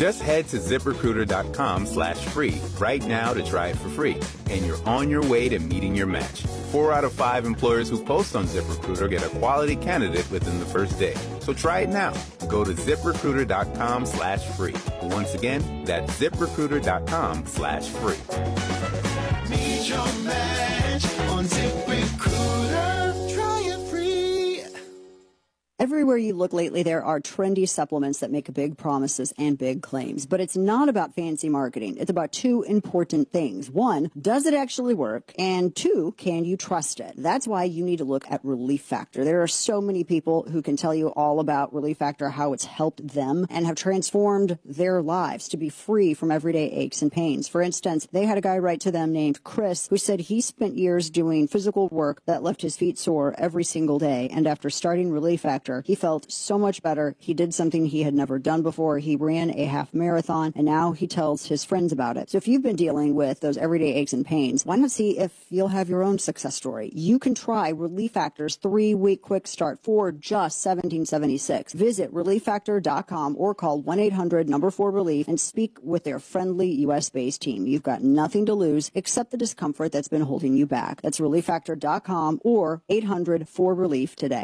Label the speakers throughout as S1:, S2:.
S1: Just head to ZipRecruiter.com/free right now to try it for free, and you're on your way to meeting your match. 4 out of 5 employers who post on ZipRecruiter get a quality candidate within the first day. So try it now. Go to ZipRecruiter.com/free. Once again, that's ZipRecruiter.com/free.
S2: Meet your match on ZipRecruiter. Try it free.
S3: Everywhere you look lately, there are trendy supplements that make big promises and big claims. But it's not about fancy marketing. It's about two important things. One, does it actually work? And two, can you trust it? That's why you need to look at Relief Factor. There are so many people who can tell you all about Relief Factor, how it's helped them and have transformed their lives to be free from everyday aches and pains. For instance, they had a guy write to them named Chris who said he spent years doing physical work that left his feet sore every single day. And after starting Relief Factor, he felt so much better. He did something he had never done before. He ran a half marathon, and now he tells his friends about it. So if you've been dealing with those everyday aches and pains, why not see if you'll have your own success story? You can try Relief Factor's 3-week quick start for just $17.76. Visit ReliefFactor.com or call 1-800-4RELIEF and speak with their friendly U.S.-based team. You've got nothing to lose except the discomfort that's been holding you back. That's ReliefFactor.com or 800-4RELIEF today.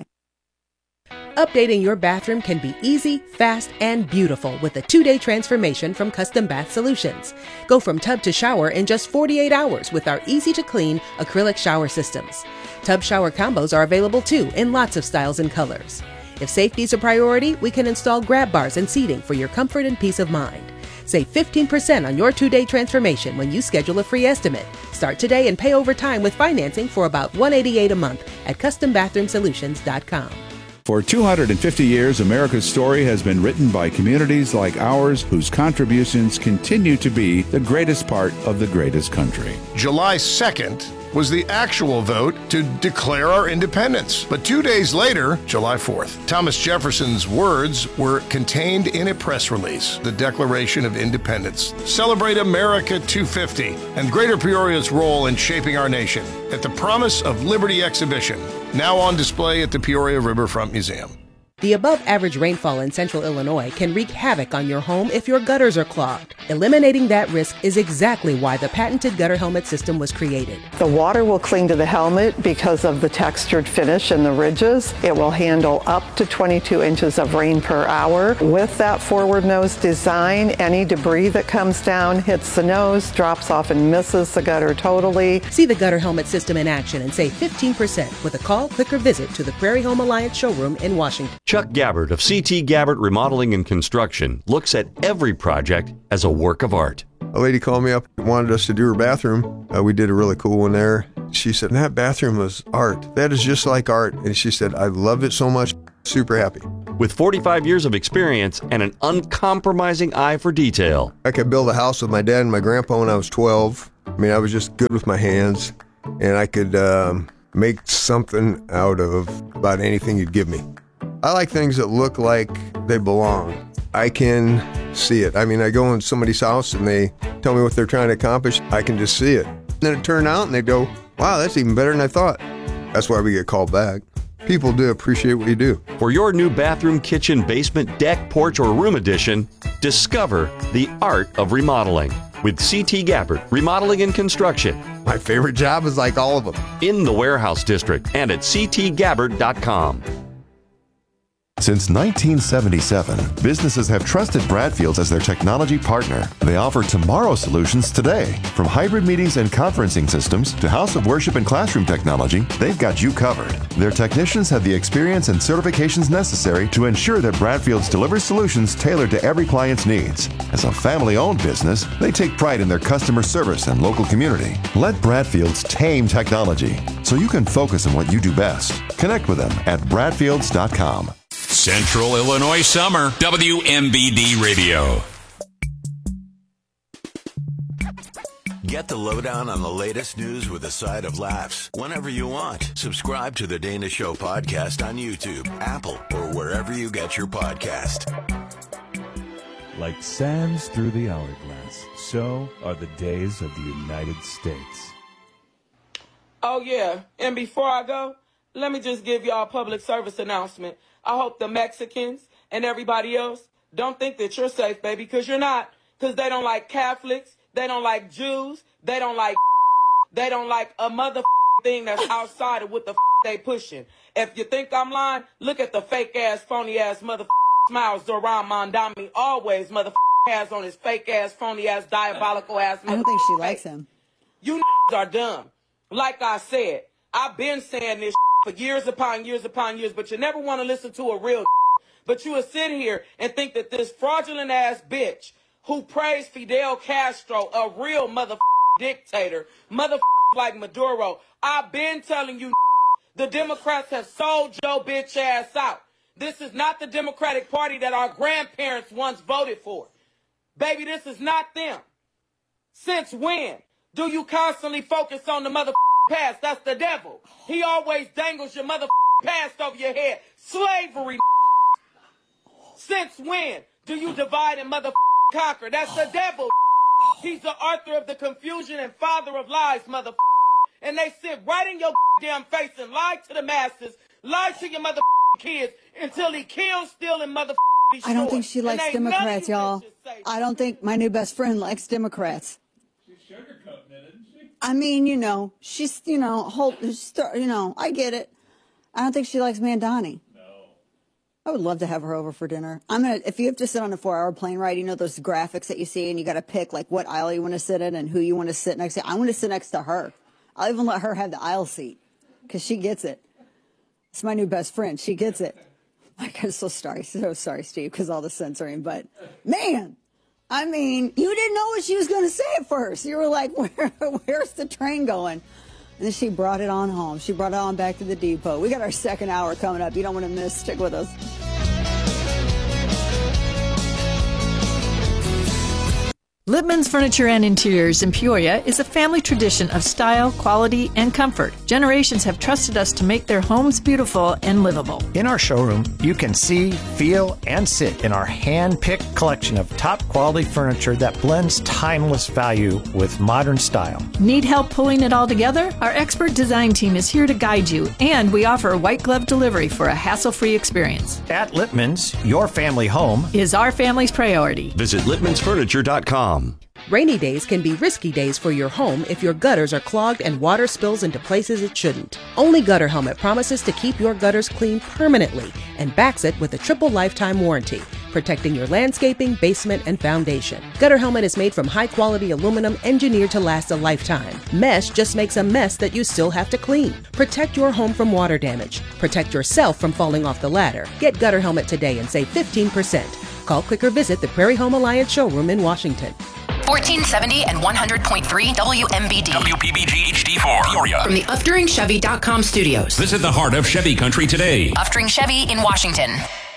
S4: Updating your bathroom can be easy, fast, and beautiful with a 2-day transformation from Custom Bath Solutions. Go from tub to shower in just 48 hours with our easy-to-clean acrylic shower systems. Tub shower combos are available too in lots of styles and colors. If safety is a priority, we can install grab bars and seating for your comfort and peace of mind. Save 15% on your 2-day transformation when you schedule a free estimate. Start today and pay over time with financing for about $188 a month at CustomBathroomSolutions.com.
S5: For 250 years, America's story has been written by communities like ours whose contributions continue to be the greatest part of the greatest country.
S6: July 2nd was the actual vote to declare our independence. But 2 days later, July 4th, Thomas Jefferson's words were contained in a press release, the Declaration of Independence. Celebrate America 250 and Greater Peoria's role in shaping our nation at the Promise of Liberty exhibition, now on display at the Peoria Riverfront Museum.
S4: The above-average rainfall in central Illinois can wreak havoc on your home if your gutters are clogged. Eliminating that risk is exactly why the patented gutter helmet system was created.
S7: The water will cling to the helmet because of the textured finish and the ridges. It will handle up to 22 inches of rain per hour. With that forward nose design, any debris that comes down hits the nose, drops off and misses the gutter totally.
S4: See the gutter helmet system in action and save 15% with a call, click, or visit to the Prairie Home Alliance showroom in Washington.
S8: Chuck Gabbard of CT Gabbard Remodeling and Construction looks at every project as a work of art.
S9: A lady called me up and wanted us to do her bathroom. We did a really cool one there. She said, that bathroom was art. That is just like art. And she said, I love it so much. Super happy.
S8: With 45 years of experience and an uncompromising eye for detail.
S9: I could build a house with my dad and my grandpa when I was 12. I mean, I was just good with my hands. And I could make something out of about anything you'd give me. I like things that look like they belong. I can see it. I mean, I go in somebody's house and they tell me what they're trying to accomplish. I can just see it. Then it turned out and they go, wow, that's even better than I thought. That's why we get called back. People do appreciate what you do.
S8: For your new bathroom, kitchen, basement, deck, porch, or room addition, discover the art of remodeling with CT Gabbard Remodeling and Construction.
S9: My favorite job is like all of them.
S8: In the Warehouse District and at ctgabbard.com.
S10: Since 1977, businesses have trusted Bradfields as their technology partner. They offer tomorrow solutions today. From hybrid meetings and conferencing systems to house of worship and classroom technology, they've got you covered. Their technicians have the experience and certifications necessary to ensure that Bradfields delivers solutions tailored to every client's needs. As a family-owned business, they take pride in their customer service and local community. Let Bradfields tame technology so you can focus on what you do best. Connect with them at bradfields.com.
S11: Central Illinois Summer, WMBD Radio.
S12: Get the lowdown on the latest news with a side of laughs whenever you want. Subscribe to the Dana Show podcast on YouTube, Apple, or wherever you get your podcast.
S13: Like sands through the hourglass, so are the days of the United States.
S14: Oh, yeah. And before I go, let me just give y'all a public service announcement. I hope the Mexicans and everybody else don't think that you're safe, baby, because you're not. Because they don't like Catholics. They don't like Jews. They don't like a mother thing that's outside of what the they pushing. If you think I'm lying, look at the fake-ass, phony-ass mother smiles Zoran Mondami always mother has on his fake-ass, phony-ass, diabolical-ass mother.
S3: I don't think she likes him.
S14: You are dumb. Like I said, I've been saying this for years upon years upon years, but you never want to listen to a real. But you will sit here and think that this fraudulent ass bitch who praised Fidel Castro, a real mother dictator, mother like Maduro. I've been telling you, the Democrats have sold your bitch ass out. This is not the Democratic Party that our grandparents once voted for. Baby, this is not them. Since when do you constantly focus on the mother past? That's the devil. He always dangles your mother past over your head. Slavery. Since when do you divide and mother conquer? That's the devil. He's the author of the confusion and father of lies, mother. And they sit right in your damn face and lie to the masses, lie to your mother kids until he kills, steal, and mother.
S3: I don't think she likes Democrats, y'all. I don't think my new best friend likes Democrats. I mean, you know, she's, you know, I get it. I don't think she likes Mandani. No. I would love to have her over for dinner. If you have to sit on a 4-hour plane ride, you know those graphics that you see, and you got to pick like what aisle you want to sit in and who you want to sit next to. I want to sit next to her. I'll even let her have the aisle seat because she gets it. It's my new best friend. She gets it. Like, I'm so sorry, Steve, because all the censoring. But man, I mean, you didn't know what she was going to say at first. You were like, where's the train going? And then she brought it on home. She brought it on back to the depot. We got our second hour coming up. You don't want to miss. Stick with us.
S15: Lippman's Furniture and Interiors in Peoria is a family tradition of style, quality, and comfort. Generations have trusted us to make their homes beautiful and livable.
S16: In our showroom, you can see, feel, and sit in our hand-picked collection of top-quality furniture that blends timeless value with modern style.
S15: Need help pulling it all together? Our expert design team is here to guide you, and we offer white glove delivery for a hassle-free experience.
S16: At Lippman's, your family home
S15: is our family's priority.
S8: Visit lippmansfurniture.com.
S4: Rainy days can be risky days for your home if your gutters are clogged and water spills into places it shouldn't. Only Gutter Helmet promises to keep your gutters clean permanently and backs it with a triple lifetime warranty, protecting your landscaping, basement, and foundation. Gutter Helmet is made from high-quality aluminum engineered to last a lifetime. Mesh just makes a mess that you still have to clean. Protect your home from water damage. Protect yourself from falling off the ladder. Get Gutter Helmet today and save 15%. Call, click, or visit the Prairie Home Alliance showroom in Washington.
S17: 1470 and 100.3 WMBD.
S11: WPBG HD4 Peoria.
S17: From the UfteringChevy.com studios.
S11: Visit the heart of Chevy country today.
S17: Uftering Chevy in Washington.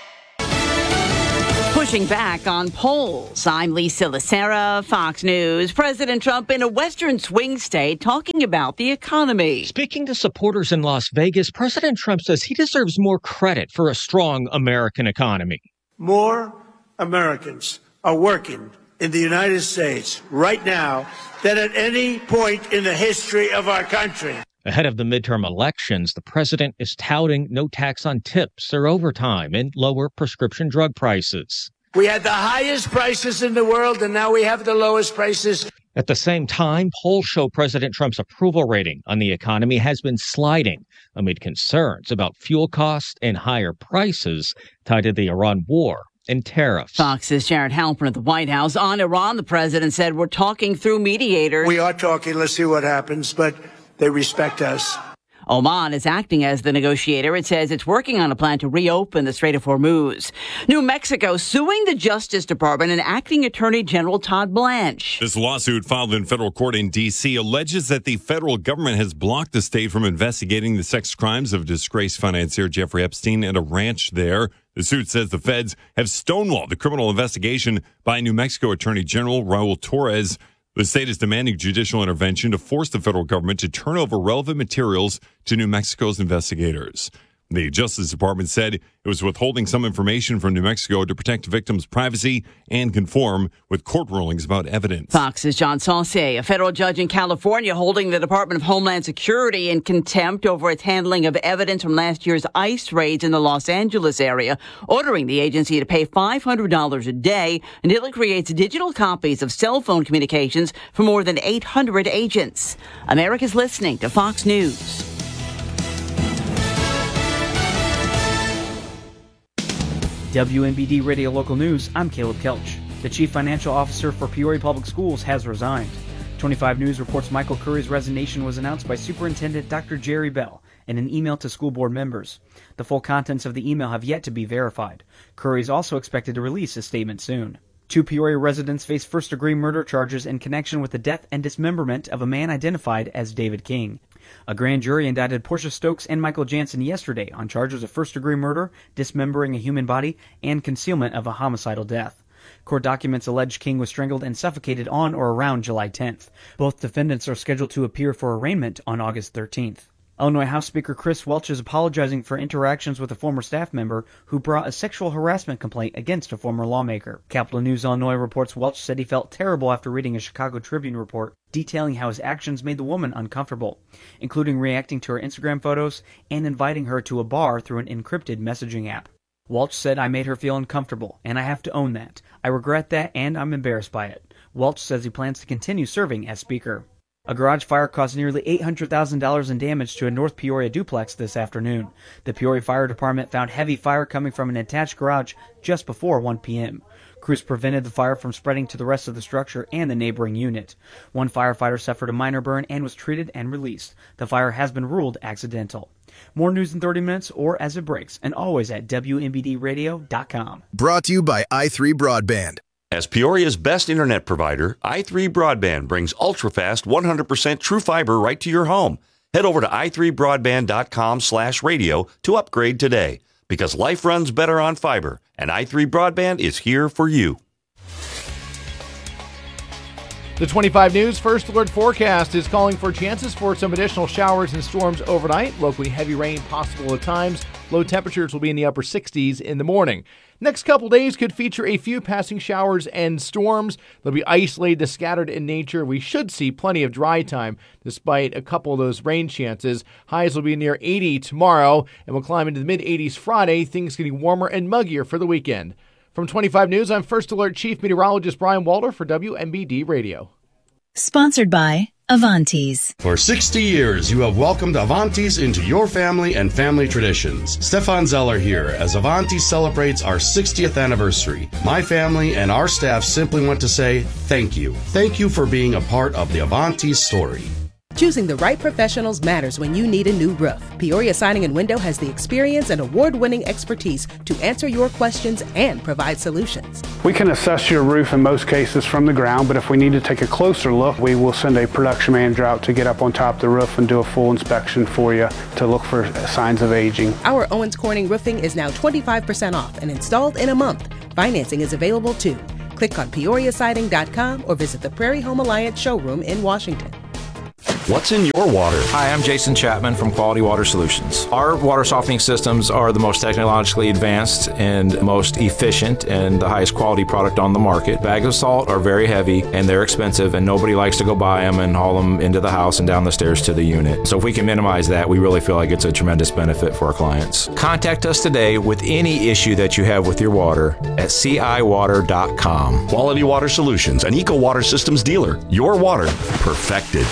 S18: Pushing back on polls. I'm Lisa Lacera, Fox News. President Trump in a western swing state talking about the economy.
S19: Speaking to supporters in Las Vegas, President Trump says he deserves more credit for a strong American economy.
S20: More Americans are working in the United States right now than at any point in the history of our country.
S19: Ahead of the midterm elections, the president is touting no tax on tips or overtime and lower prescription drug prices.
S20: We had the highest prices in the world, and now we have the lowest prices.
S19: At the same time, polls show President Trump's approval rating on the economy has been sliding amid concerns about fuel costs and higher prices tied to the Iran war and tariffs.
S18: Fox's Jared Halpern at the White House. On Iran, the president said, we're talking through mediators.
S20: We are talking. Let's see what happens, but they respect us.
S18: Oman is acting as the negotiator. It says it's working on a plan to reopen the Strait of Hormuz. New Mexico suing the Justice Department and acting Attorney General Todd Blanche.
S21: This lawsuit filed in federal court in D.C. alleges that the federal government has blocked the state from investigating the sex crimes of disgraced financier Jeffrey Epstein at a ranch there. The suit says the feds have stonewalled the criminal investigation by New Mexico Attorney General Raul Torres. The state is demanding judicial intervention to force the federal government to turn over relevant materials to New Mexico's investigators. The Justice Department said it was withholding some information from New Mexico to protect victims' privacy and conform with court rulings about evidence.
S18: Fox's John Saucier, a federal judge in California holding the Department of Homeland Security in contempt over its handling of evidence from last year's ICE raids in the Los Angeles area, ordering the agency to pay $500 a day until it creates digital copies of cell phone communications for more than 800 agents. America's listening to Fox News.
S1: WMBD Radio Local News, I'm Caleb Kelch. The Chief Financial Officer for Peoria Public Schools has resigned. 25 News reports Michael Curry's resignation was announced by Superintendent Dr. Jerry Bell in an email to school board members. The full contents of the email have yet to be verified. Curry is also expected to release a statement soon. 2 Peoria residents face first-degree murder charges in connection with the death and dismemberment of a man identified as David King. A grand jury indicted Portia Stokes and Michael Jansen yesterday on charges of first-degree murder, dismembering a human body, and concealment of a homicidal death. Court documents allege King was strangled and suffocated on or around July 10th. Both defendants are scheduled to appear for arraignment on August 13th. Illinois House Speaker Chris Welch is apologizing for interactions with a former staff member who brought a sexual harassment complaint against a former lawmaker. Capital News Illinois reports Welch said he felt terrible after reading a Chicago Tribune report detailing how his actions made the woman uncomfortable, including reacting to her Instagram photos and inviting her to a bar through an encrypted messaging app. Welch said, "I made her feel uncomfortable, and I have to own that. I regret that, and I'm embarrassed by it." Welch says he plans to continue serving as Speaker. A garage fire caused nearly $800,000 in damage to a North Peoria duplex this afternoon. The Peoria Fire Department found heavy fire coming from an attached garage just before 1 p.m. Crews prevented the fire from spreading to the rest of the structure and the neighboring unit. One firefighter suffered a minor burn and was treated and released. The fire has been ruled accidental. More news in 30 minutes or as it breaks, and always at WMBDradio.com.
S22: Brought to you by i3 Broadband.
S8: As Peoria's best internet provider, i3 Broadband brings ultra-fast 100% true fiber right to your home. Head over to i3broadband.com/radio to upgrade today, because life runs better on fiber, and i3 Broadband is here for you.
S23: The 25 News First Alert forecast is calling for chances for some additional showers and storms overnight. Locally heavy rain possible at times. Low temperatures will be in the upper 60s in the morning. Next couple days could feature a few passing showers and storms. They'll be isolated to scattered in nature. We should see plenty of dry time despite a couple of those rain chances. Highs will be near 80 tomorrow and will climb into the mid-80s Friday. Things getting warmer and muggier for the weekend. From 25 News, I'm First Alert Chief Meteorologist Brian Walter for WMBD Radio.
S24: Sponsored by Avantis.
S25: For 60 years, you have welcomed Avantis into your family and family traditions. Stefan Zeller here as Avantis celebrates our 60th anniversary. My family and our staff simply want to say thank you. Thank you for being a part of the Avantis story.
S4: Choosing the right professionals matters when you need a new roof. Peoria Siding and Window has the experience and award-winning expertise to answer your questions and provide solutions.
S26: We can assess your roof in most cases from the ground, but if we need to take a closer look, we will send a production manager out to get up on top of the roof and do a full inspection for you to look for signs of aging.
S4: Our Owens Corning roofing is now 25% off and installed in a month. Financing is available too. Click on PeoriaSiding.com or visit the Prairie Home Alliance showroom in Washington.
S8: What's in your water?
S27: Hi, I'm Jason Chapman from Quality Water Solutions. Our water softening systems are the most technologically advanced and most efficient and the highest quality product on the market. Bags of salt are very heavy and they're expensive, and nobody likes to go buy them and haul them into the house and down the stairs to the unit. So if we can minimize that, we really feel like it's a tremendous benefit for our clients. Contact us today with any issue that you have with your water at ciwater.com.
S8: Quality Water Solutions, an Eco Water Systems dealer. Your water perfected.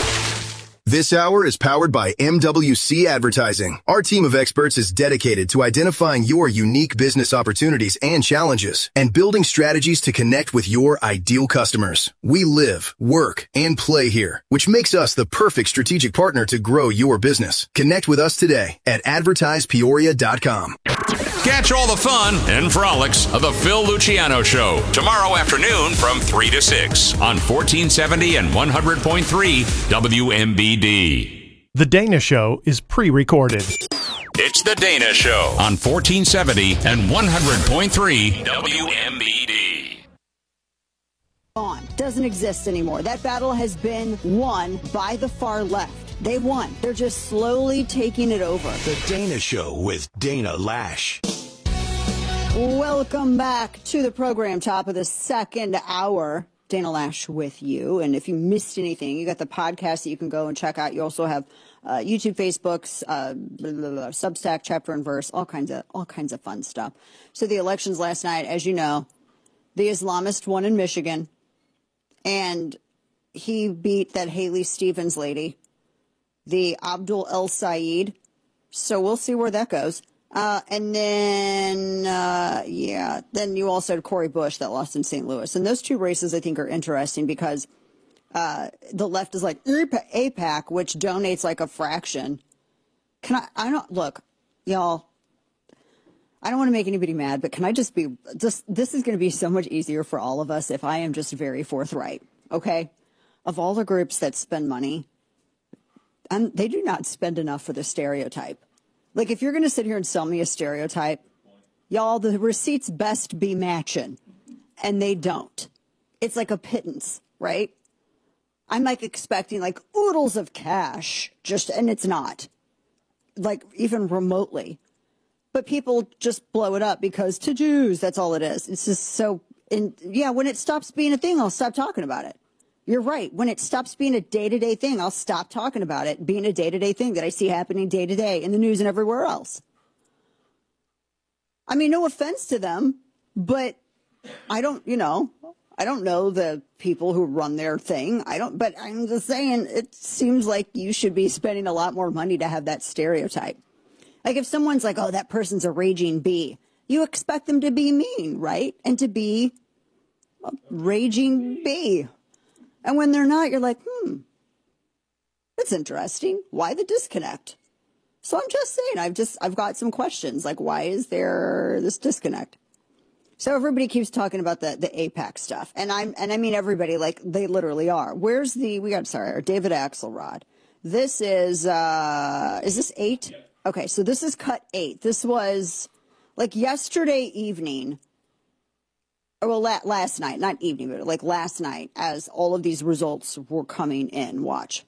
S22: This hour is powered by MWC Advertising. Our team of experts is dedicated to identifying your unique business opportunities and challenges and building strategies to connect with your ideal customers. We live, work, and play here, which makes us the perfect strategic partner to grow your business. Connect with us today at advertisepeoria.com.
S11: Catch all the fun and frolics of the Phil Luciano Show tomorrow afternoon from 3 to 6 on 1470 and 100.3 WMBD.
S28: The Dana Show is pre-recorded.
S11: It's The Dana Show on 1470 and 100.3 WMBD.
S3: Doesn't exist anymore. That battle has been won by the far left. They won. They're just slowly taking it over.
S2: The Dana Show with Dana Lash.
S3: Welcome back to the program, top of the second hour. Dana Lash with you. And if you missed anything, you got the podcast that you can go and check out. You also have YouTube, Facebook's, Substack, chapter and verse, all kinds of fun stuff. So the elections last night, as you know, the Islamist won in Michigan, and he beat that Haley Stevens lady, the Abdul El Sayed. So we'll see where that goes. And then, then you also had Cori Bush that lost in St. Louis. And those two races, I think, are interesting because the left is like AIPAC, which donates like a fraction. Look, y'all, I don't want to make anybody mad, but can I this is going to be so much easier for all of us if I am just very forthright, okay? Of all the groups that spend money, they do not spend enough for the stereotype. Like, if you're going to sit here and sell me a stereotype, y'all, the receipts best be matching. And they don't. It's like a pittance, right? I'm like expecting like oodles of cash, and it's not. Like, even remotely. But people just blow it up because to Jews, that's all it is. It's just so, when it stops being a thing, I'll stop talking about it. You're right. When it stops being a day-to-day thing, I'll stop talking about it being a day-to-day thing that I see happening day-to-day in the news and everywhere else. I mean, no offense to them, but I don't know the people who run their thing. But I'm just saying, it seems like you should be spending a lot more money to have that stereotype. Like, if someone's like, oh, that person's a raging bee, you expect them to be mean, right? And to be a raging bee. And when they're not, you're like, that's interesting. Why the disconnect? So I'm just saying, I've got some questions. Like, why is there this disconnect? So everybody keeps talking about the AIPAC stuff. And I mean everybody, like, they literally are. Where's David Axelrod. This is this 8? Okay, so this is cut 8. This was like yesterday evening. Well, last night, not evening, but like last night, as all of these results were coming in. Watch.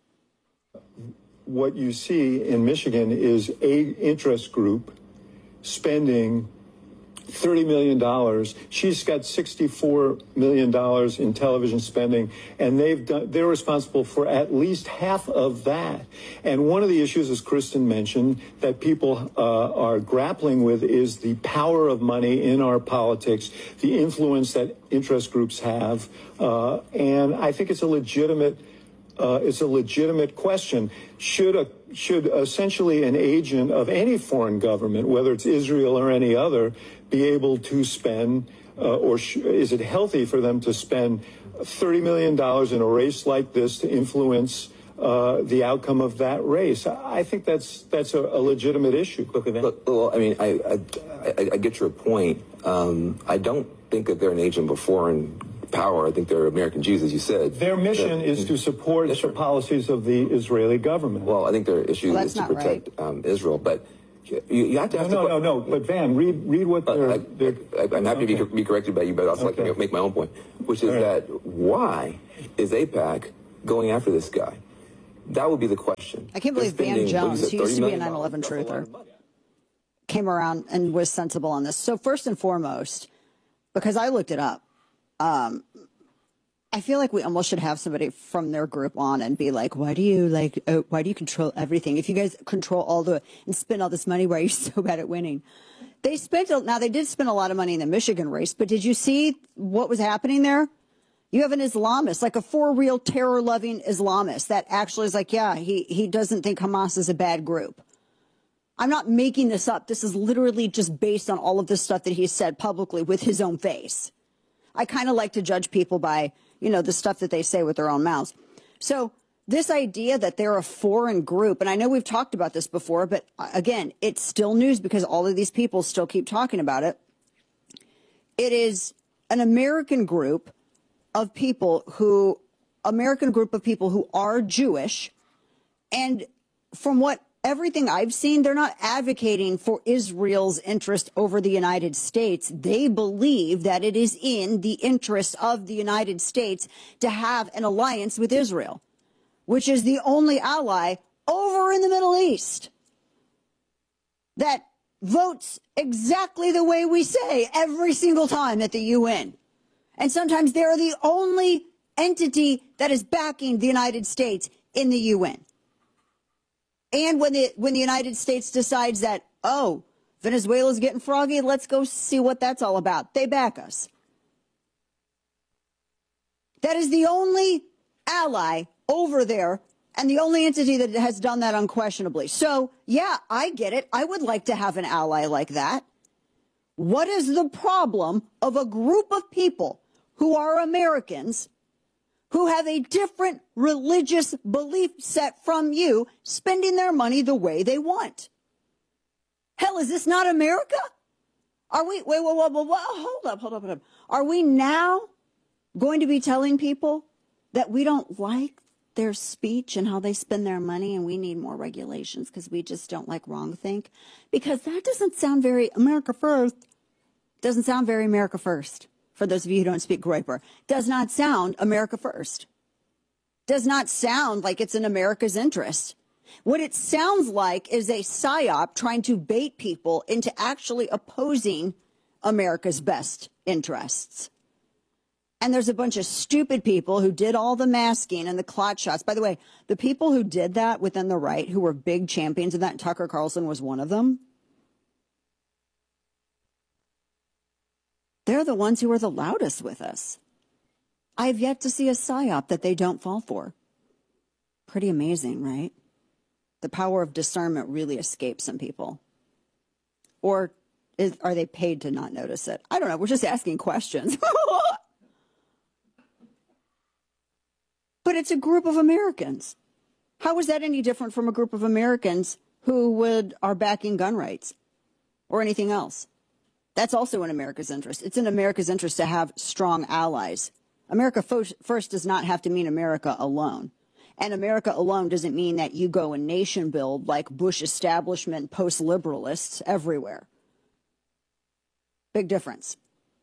S5: What you see in Michigan is a interest group spending $30 million. She's got $64 million in television spending, and they're responsible for at least half of that. And one of the issues, as Kristen mentioned, that people are grappling with is the power of money in our politics, the influence that interest groups have. And I think it's a legitimate question. Should essentially an agent of any foreign government, whether it's Israel or any other, be able to spend, is it healthy for them to spend $30 million in a race like this to influence the outcome of that race? I think that's a legitimate issue.
S6: Look, well, I mean, I get your point. I don't think that they're an agent of foreign power. I think they're American Jews, as you said.
S5: Their mission is to support the policies of the Israeli government.
S6: Well, I think their issue is to protect Israel, but you have to.
S5: No. But Van, read what they're.
S6: I'm happy to be corrected by you, but also like to make my own point, which is that why is AIPAC going after this guy? That would be the question.
S3: I can't believe Van Jones, who used to be a 9/11 truther, came around and was sensible on this. So first and foremost, because I looked it up. I feel like we almost should have somebody from their group on and be like, why do you control everything? If you guys control and spend all this money, why are you so bad at winning? They did spend a lot of money in the Michigan race, but did you see what was happening there? You have an Islamist, like a for-real terror-loving Islamist that actually is like, yeah, he doesn't think Hamas is a bad group. I'm not making this up. This is literally just based on all of this stuff that he said publicly with his own face. I kind of like to judge people by, the stuff that they say with their own mouths. So this idea that they're a foreign group, and I know we've talked about this before, but again, it's still news because all of these people still keep talking about it. It is an American group of people who are Jewish. And from everything I've seen, they're not advocating for Israel's interest over the United States. They believe that it is in the interest of the United States to have an alliance with Israel. which is the only ally over in the Middle East that votes exactly the way we say every single time at the UN. And sometimes they're the only entity that is backing the United States in the UN. And when the United States decides that, oh, Venezuela's getting froggy, let's go see what that's all about, they back us. That is the only ally over there and the only entity that has done that unquestionably. So, yeah, I get it. I would like to have an ally like that. What is the problem of a group of people who are Americans who have a different religious belief set from you spending their money the way they want? Hell, is this not America? Are we, hold up. Are we now going to be telling people that we don't like their speech and how they spend their money and we need more regulations because we just don't like wrongthink? Because that doesn't sound very America first. Doesn't sound very America first. For those of you who don't speak Groyper, does not sound America first. Does not sound like it's in America's interest. What it sounds like is a psyop trying to bait people into actually opposing America's best interests. And there's a bunch of stupid people who did all the masking and the clot shots. By the way, the people who did that within the right, who were big champions of that, and Tucker Carlson was one of them, they're the ones who are the loudest with us. I have yet to see a psyop that they don't fall for. Pretty amazing, right? The power of discernment really escapes some people. Or are they paid to not notice it? I don't know. We're just asking questions. But it's a group of Americans. How is that any different from a group of Americans who are backing gun rights or anything else? That's also in America's interest. It's in America's interest to have strong allies. America first does not have to mean America alone. And America alone doesn't mean that you go and nation build like Bush establishment post-liberalists everywhere. Big difference.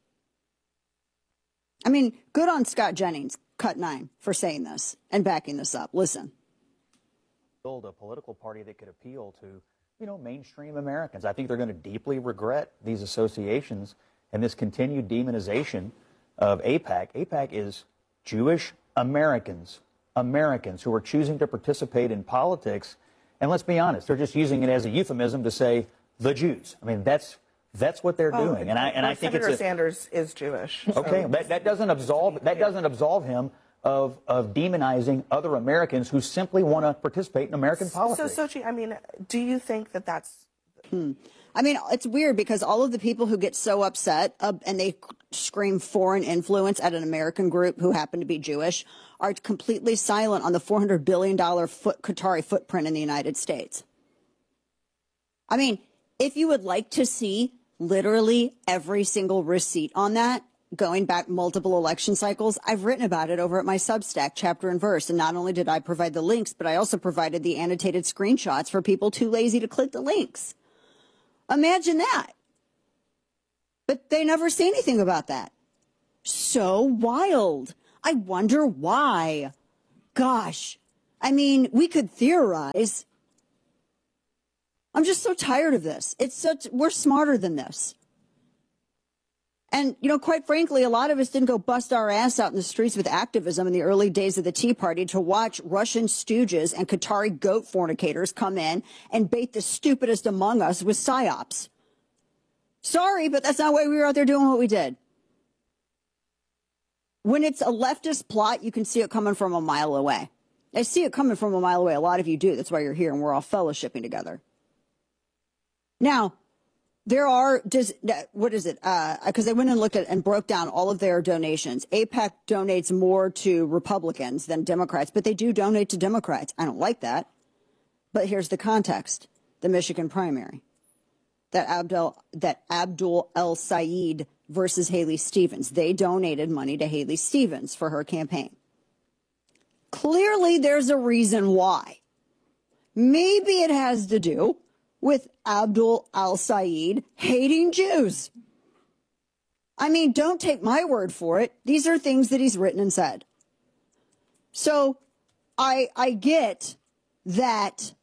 S3: I mean, good on Scott Jennings, Cut 9, for saying this and backing this up. Listen.
S7: Build a political party that could appeal to, mainstream Americans. I think they're going to deeply regret these associations and this continued demonization of AIPAC. AIPAC is Jewish Americans who are choosing to participate in politics. And let's be honest, they're just using it as a euphemism to say the Jews. I mean, that's what they're doing. And I think
S9: Senator Sanders is Jewish.
S7: Okay, so. that doesn't absolve him of demonizing other Americans who simply want to participate in American politics.
S9: So, Sochi, I mean, do you think that that's...
S3: I mean, it's weird because all of the people who get so upset and they scream foreign influence at an American group who happen to be Jewish are completely silent on the $400 billion Qatari footprint in the United States. I mean, if you would like to see literally every single receipt on that, going back multiple election cycles, I've written about it over at my Substack, Chapter and Verse. And not only did I provide the links, but I also provided the annotated screenshots for people too lazy to click the links. Imagine that. But they never say anything about that. So wild. I wonder why. Gosh. I mean, we could theorize. I'm just so tired of this. We're smarter than this. And, quite frankly, a lot of us didn't go bust our ass out in the streets with activism in the early days of the Tea Party to watch Russian stooges and Qatari goat fornicators come in and bait the stupidest among us with psyops. Sorry, but that's not why we were out there doing what we did. When it's a leftist plot, you can see it coming from a mile away. I see it coming from a mile away. A lot of you do. That's why you're here, and we're all fellowshipping together. Now, there are, what is it? Because I went and looked at and broke down all of their donations. AIPAC donates more to Republicans than Democrats, but they do donate to Democrats. I don't like that. But here's the context. The Michigan primary. That Abdul El-Sayed versus Haley Stevens. They donated money to Haley Stevens for her campaign. Clearly, there's a reason why. Maybe it has to do with Abdul El-Sayed hating Jews. I mean, don't take my word for it. These are things that he's written and said. So I get that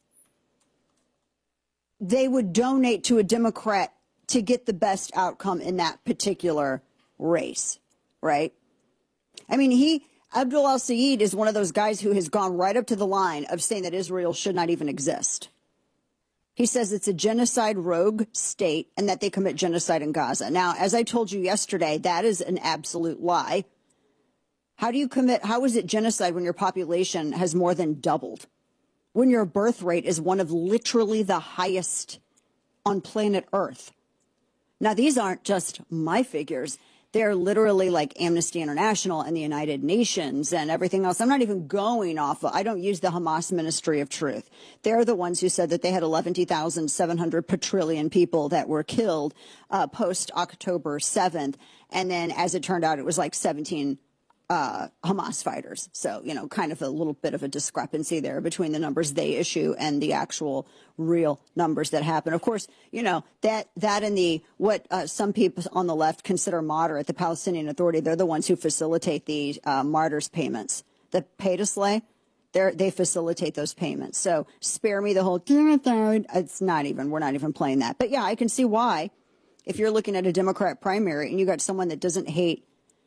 S3: they would donate to a Democrat to get the best outcome in that particular race, right? I mean, Abdul al-Sayed is one of those guys who has gone right up to the line of saying that Israel should not even exist. He says it's a genocide rogue state and that they commit genocide in Gaza. Now, as I told you yesterday, that is an absolute lie. How is it genocide when your population has more than doubled? When your birth rate is one of literally the highest on planet Earth? Now, these aren't just my figures. They're literally like Amnesty International and the United Nations and everything else. I'm not even going off I don't use the Hamas Ministry of Truth. They're the ones who said that they had 11,700 quadrillion people that were killed post October 7th. And then, as it turned out, it was like 17 Hamas fighters. So, kind of a little bit of a discrepancy there between the numbers they issue and the actual real numbers that happen. Of course, that and what some people on the left consider moderate, the Palestinian Authority, they're the ones who facilitate the martyrs payments. The pay to slay, they facilitate those payments. So spare me the whole, it's not even, we're not even playing that. But yeah, I can see why, if you're looking at a Democrat primary and you got someone that doesn't hate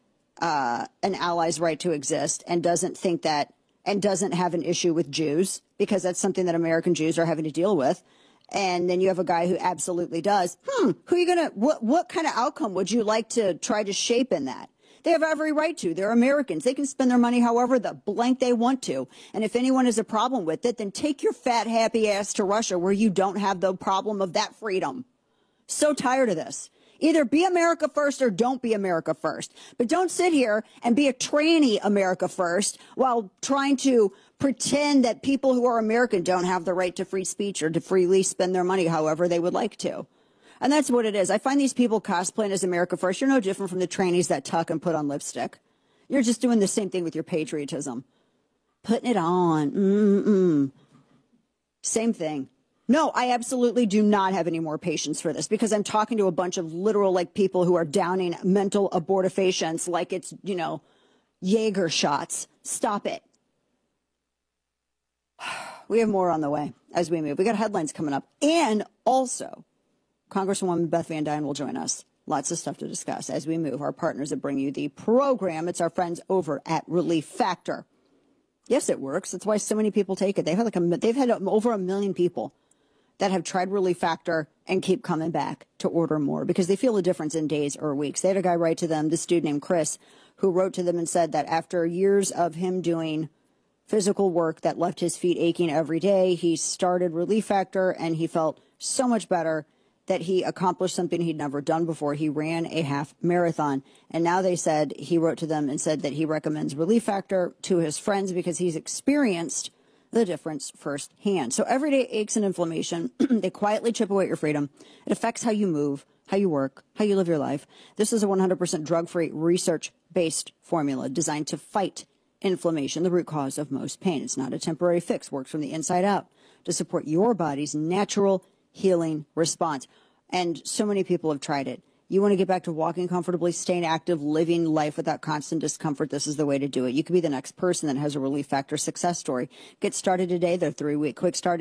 S3: an ally's right to exist and doesn't think that and doesn't have an issue with Jews, because that's something that American Jews are having to deal with. And then you have a guy who absolutely does. Who are you going to, what kind of outcome would you like to try to shape in that? They have every right to. They're Americans. They can spend their money however the blank they want to. And if anyone has a problem with it, then take your fat, happy ass to Russia where you don't have the problem of that freedom. So tired of this. Either be America first or don't be America first. But don't sit here and be a tranny America first while trying to pretend that people who are American don't have the right to free speech or to freely spend their money however they would like to. And that's what it is. I find these people cosplaying as America first. You're no different from the trannies that tuck and put on lipstick. You're just doing the same thing with your patriotism. Putting it on. Same thing. No, I absolutely do not have any more patience for this, because I'm talking to a bunch of literal people who are downing mental abortifacients like it's, Jaeger shots. Stop it. We have more on the way as we move. We got headlines coming up. And also, Congresswoman Beth Van Duyne will join us. Lots of stuff to discuss as we move. Our partners that bring you the program. It's our friends over at Relief Factor. Yes, it works. That's why so many people take it. They've had over 1 million people that have tried Relief Factor and keep coming back to order more because they feel a difference in days or weeks. They had a guy write to them, this dude named Chris, who wrote to them and said that after years of him doing physical work that left his feet aching every day, he started Relief Factor and he felt so much better that he accomplished something he'd never done before. He ran a half marathon. And now they said, he wrote to them and said that he recommends Relief Factor to his friends because he's experienced the difference firsthand. So everyday aches and inflammation, they quietly chip away at your freedom. It affects how you move, how you work, how you live your life. This is a 100% drug-free, research-based formula designed to fight inflammation, the root cause of most pain. It's not a temporary fix, works from the inside out to support your body's natural healing response. And so many people have tried it. You want to get back to walking comfortably, staying active, living life without constant discomfort. This is the way to do it. You could be the next person that has a Relief Factor success story. Get started today. Their 3-week quick start